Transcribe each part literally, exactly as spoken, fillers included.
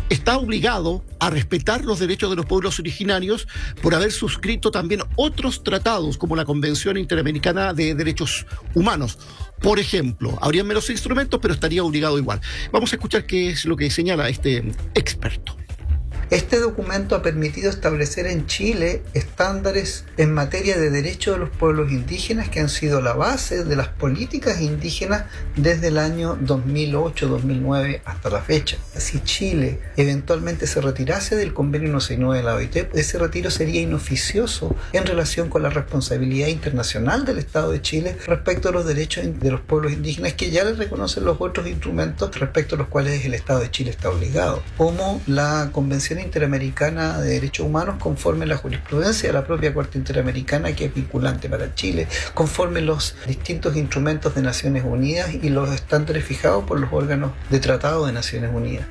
está obligado a respetar los derechos de los pueblos originarios por haber suscrito también otros tratados, como la Convención Interamericana de Derechos Humanos. Por ejemplo, habría menos instrumentos, pero estaría obligado igual. Vamos a escuchar qué es lo que señala este experto. Este documento ha permitido establecer en Chile estándares en materia de derechos de los pueblos indígenas que han sido la base de las políticas indígenas desde el año dos mil ocho dos mil nueve hasta la fecha. Si Chile eventualmente se retirase del convenio ciento sesenta y nueve de la O I T, ese retiro sería inoficioso en relación con la responsabilidad internacional del Estado de Chile respecto a los derechos de los pueblos indígenas que ya les reconocen los otros instrumentos respecto a los cuales el Estado de Chile está obligado, como la Convención Interamericana de Derechos Humanos conforme la jurisprudencia de la propia Corte Interamericana, que es vinculante para Chile, conforme los distintos instrumentos de Naciones Unidas y los estándares fijados por los órganos de tratado de Naciones Unidas.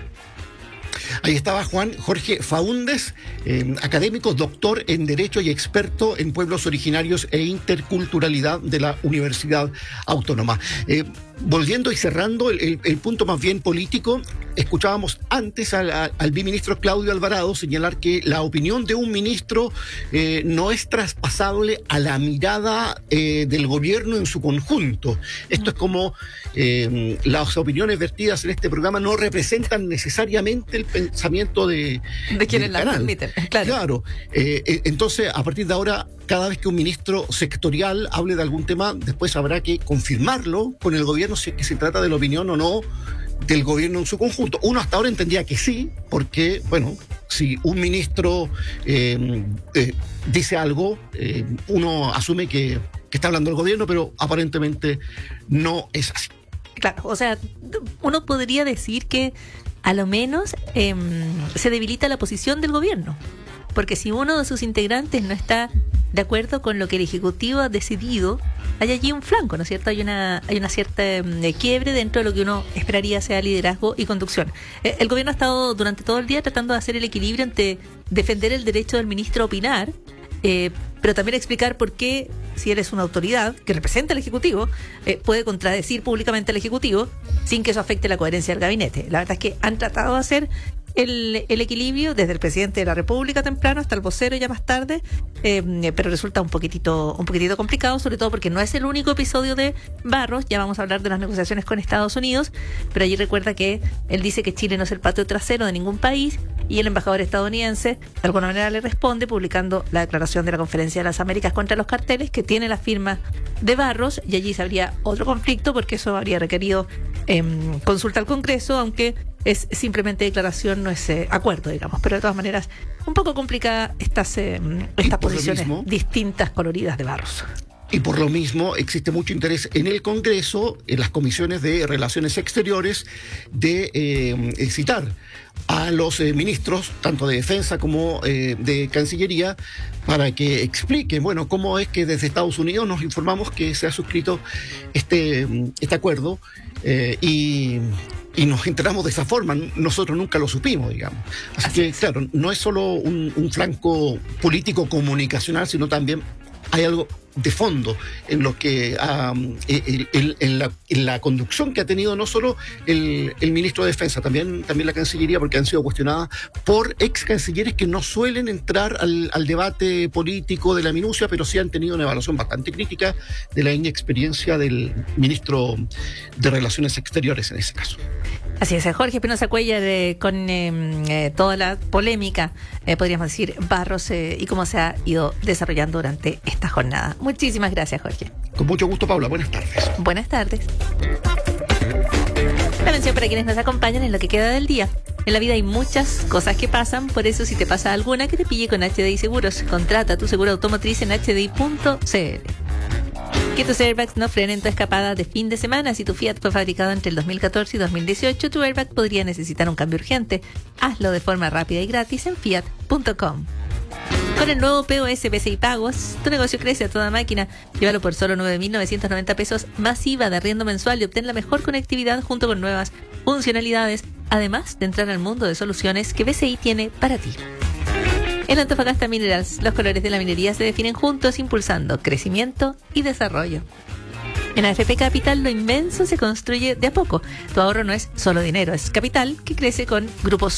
Ahí estaba Juan Jorge Faúndez, eh, académico, doctor en Derecho y experto en pueblos originarios e interculturalidad de la Universidad Autónoma. Eh, volviendo y cerrando el, el, el punto más bien político, escuchábamos antes al, al biministro Claudio Alvarado señalar que la opinión de un ministro eh, no es traspasable a la mirada eh, del gobierno en su conjunto. Esto es como eh, las opiniones vertidas en este programa no representan necesariamente el pensamiento de, de quienes la permiten. Claro. Claro. Eh, entonces, a partir de ahora, cada vez que un ministro sectorial hable de algún tema, después habrá que confirmarlo con el gobierno si es que se trata de la opinión o no del gobierno en su conjunto. Uno hasta ahora entendía que sí, porque, bueno, si un ministro eh, eh, dice algo, eh, uno asume que, que está hablando el gobierno, pero aparentemente no es así. Claro, o sea, uno podría decir que a lo menos eh, se debilita la posición del gobierno, porque si uno de sus integrantes no está de acuerdo con lo que el Ejecutivo ha decidido, hay allí un flanco, ¿no es cierto? Hay una hay una cierta eh, quiebre dentro de lo que uno esperaría sea liderazgo y conducción. Eh, el gobierno ha estado durante todo el día tratando de hacer el equilibrio entre defender el derecho del ministro a opinar, eh, pero también explicar por qué, si eres una autoridad que representa al Ejecutivo, eh, puede contradecir públicamente al Ejecutivo sin que eso afecte la coherencia del gabinete. La verdad es que han tratado de hacer El, el equilibrio desde el presidente de la República temprano hasta el vocero ya más tarde, eh, pero resulta un poquitito un poquitito complicado, sobre todo porque no es el único episodio de Barros. Ya vamos a hablar de las negociaciones con Estados Unidos, pero allí recuerda que él dice que Chile no es el patio trasero de ningún país, y el embajador estadounidense de alguna manera le responde publicando la declaración de la Conferencia de las Américas contra los carteles, que tiene la firma de Barros, y allí se habría otro conflicto porque eso habría requerido eh, consulta al Congreso, aunque es simplemente declaración, no es eh, acuerdo, digamos. Pero de todas maneras, un poco complicada estas, eh, estas posiciones mismo, distintas, coloridas de Barros. Y por lo mismo existe mucho interés en el Congreso, en las comisiones de Relaciones Exteriores, de eh, citar a los eh, ministros, tanto de Defensa como eh, de Cancillería, para que expliquen, bueno, cómo es que desde Estados Unidos nos informamos que se ha suscrito este, este acuerdo eh, y... Y nos enteramos de esa forma, nosotros nunca lo supimos, digamos. Así, Así que, es. claro, no es solo un, un flanco político comunicacional, sino también hay algo de fondo en lo que um, el, el, en, la, en la conducción que ha tenido no solo el, el ministro de Defensa, también, también la Cancillería, porque han sido cuestionadas por ex cancilleres que no suelen entrar al, al debate político de la minucia, pero sí han tenido una evaluación bastante crítica de la inexperiencia del ministro de Relaciones Exteriores en ese caso. Así es, Jorge Espinosa Cuéllar, eh, con eh, eh, toda la polémica, eh, podríamos decir, Barros, eh, y cómo se ha ido desarrollando durante esta jornada. Muchísimas gracias, Jorge. Con mucho gusto, Paula. Buenas tardes. Buenas tardes. La mención para quienes nos acompañan en lo que queda del día. En la vida hay muchas cosas que pasan, por eso si te pasa alguna, que te pille con H D I Seguros. Contrata tu seguro automotriz en h d i punto c l. Que tus airbags no frenen tu escapada de fin de semana. Si tu Fiat fue fabricado entre el dos mil catorce y dos mil dieciocho, tu airbag podría necesitar un cambio urgente. Hazlo de forma rápida y gratis en fiat punto com. Con el nuevo P O S B C I Pagos, tu negocio crece a toda máquina. Llévalo por solo nueve mil novecientos noventa pesos masiva de arriendo mensual y obtén la mejor conectividad junto con nuevas funcionalidades, además de entrar al mundo de soluciones que B C I tiene para ti. En Antofagasta Minerals, los colores de la minería se definen juntos, impulsando crecimiento y desarrollo. En A F P Capital, lo inmenso se construye de a poco. Tu ahorro no es solo dinero, es capital que crece con grupos